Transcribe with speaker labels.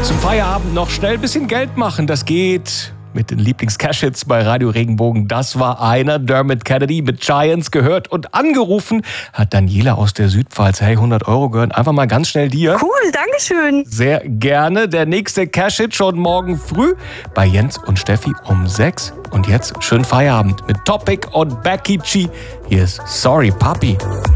Speaker 1: Zum Feierabend noch schnell ein bisschen Geld machen, das geht mit den Lieblings-Cash-Hits bei Radio Regenbogen. Das war einer, Dermot Kennedy mit Giants, gehört und angerufen hat Daniela aus der Südpfalz. Hey, 100 € gehören einfach mal ganz schnell dir.
Speaker 2: Cool, dankeschön.
Speaker 1: Sehr gerne. Der nächste Cash-Hit schon morgen früh bei Jens und Steffi um 6. Und jetzt schönen Feierabend mit Topic und Becky G. Hier ist Sorry Papi.